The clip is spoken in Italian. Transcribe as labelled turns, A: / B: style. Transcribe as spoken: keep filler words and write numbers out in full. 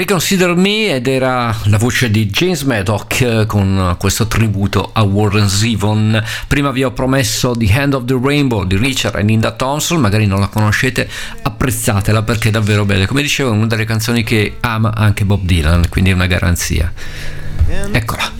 A: Reconsider Me, ed era la voce di James Maddock con questo tributo a Warren Zevon. Prima vi ho promesso The Hand of the Rainbow di Richard e Linda Thompson, magari non la conoscete, apprezzatela perché è davvero bella. Come dicevo, è una delle canzoni che ama anche Bob Dylan, quindi è una garanzia. Eccola.